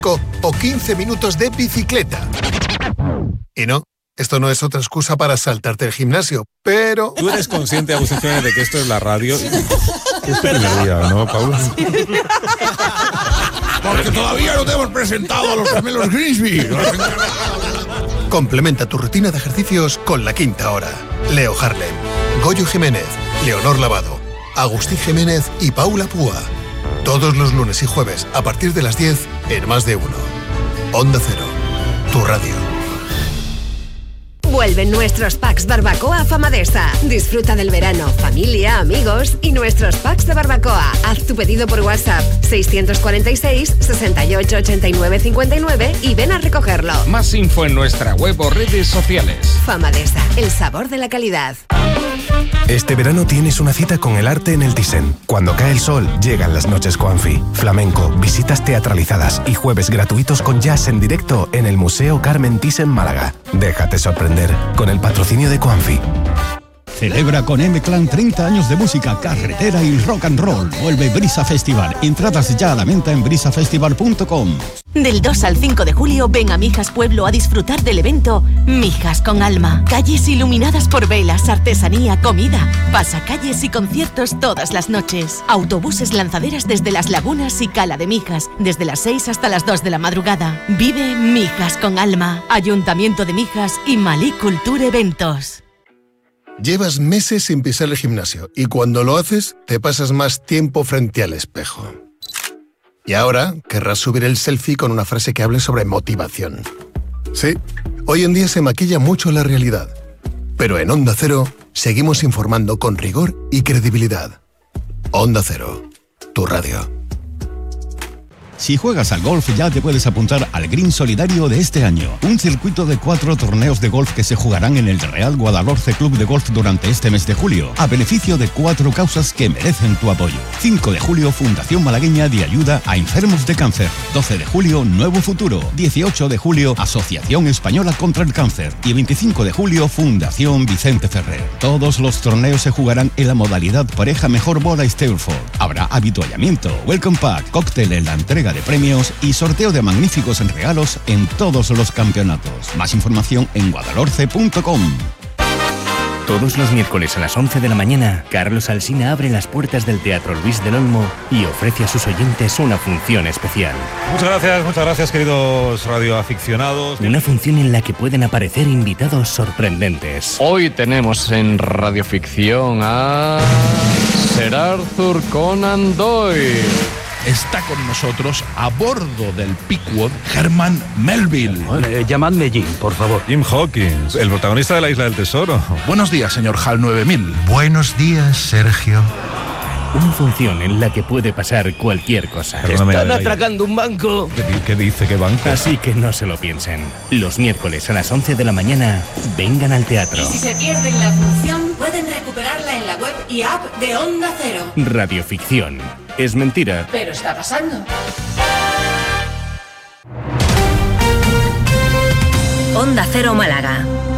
o 15 minutos de bicicleta. Y no, esto no es otra excusa para saltarte el gimnasio, pero... ¿Tú eres consciente, Agustín Jiménez, de que esto es la radio? Es perdería, ¿no, Pablo? Porque todavía no te hemos presentado a los gemelos Grimsby. Complementa tu rutina de ejercicios con La Quinta Hora. Leo Harlem, Goyo Jiménez, Leonor Lavado, Agustín Jiménez y Paula Púa. Todos los lunes y jueves a partir de las 10 en Más de Uno. Onda Cero, tu radio. Vuelven nuestros packs barbacoa Famadesa. Disfruta del verano, familia, amigos y nuestros packs de barbacoa. Haz tu pedido por WhatsApp 646 68 89 59 y ven a recogerlo. Más info en nuestra web o redes sociales. Famadesa, el sabor de la calidad. Este verano tienes una cita con el arte en el Thyssen. Cuando cae el sol, llegan las noches Coanfi. Flamenco, visitas teatralizadas y jueves gratuitos con jazz en directo en el Museo Carmen Thyssen Málaga. Déjate sorprender con el patrocinio de Coanfi. Celebra con M-Clan 30 años de música, carretera y rock and roll. Vuelve Brisa Festival. Entradas ya a la venta en brisafestival.com. Del 2 al 5 de julio ven a Mijas Pueblo a disfrutar del evento Mijas con Alma. Calles iluminadas por velas, artesanía, comida, pasacalles y conciertos todas las noches. Autobuses lanzaderas desde Las Lagunas y Cala de Mijas, desde las 6 hasta las 2 de la madrugada. Vive Mijas con Alma. Ayuntamiento de Mijas y Malí Cultura Eventos. Llevas meses sin pisar el gimnasio y cuando lo haces te pasas más tiempo frente al espejo. Y ahora querrás subir el selfie con una frase que hable sobre motivación. Sí, hoy en día se maquilla mucho la realidad. Pero en Onda Cero seguimos informando con rigor y credibilidad. Onda Cero, tu radio. Si juegas al golf ya te puedes apuntar al Green Solidario de este año. Un circuito de 4 torneos de golf que se jugarán en el Real Guadalhorce Club de Golf durante este mes de julio, a beneficio de 4 causas que merecen tu apoyo. 5 de julio, Fundación Malagueña de Ayuda a Enfermos de Cáncer. 12 de julio, Nuevo Futuro. 18 de julio, Asociación Española contra el Cáncer. Y 25 de julio, Fundación Vicente Ferrer. Todos los torneos se jugarán en la modalidad pareja mejor bola Stableford. Habrá habituallamiento, welcome pack, cóctel en la entrega de premios y sorteo de magníficos regalos en todos los campeonatos. Más información en guadalhorce.com. Todos los miércoles a las 11 de la mañana, Carlos Alsina abre las puertas del Teatro Luis del Olmo y ofrece a sus oyentes una función especial. Muchas gracias, queridos radioaficionados. Una función en la que pueden aparecer invitados sorprendentes. Hoy tenemos en Radioficción a Sir Arthur Conan Doyle. Está con nosotros a bordo del Pickwood Herman Melville. Llamadme Jim, por favor. Jim Hawkins, el protagonista de La Isla del Tesoro. Buenos días, señor HAL 9000. Buenos días, Sergio. Una función en la que puede pasar cualquier cosa. Están atracando un banco. ¿Qué dice? ¿Qué banco? Así que no se lo piensen. Los miércoles a las 11 de la mañana, vengan al teatro. Y si se pierden la función, pueden recuperarla en la web y app de Onda Cero. Radioficción. Es mentira. Pero está pasando. Onda Cero Málaga.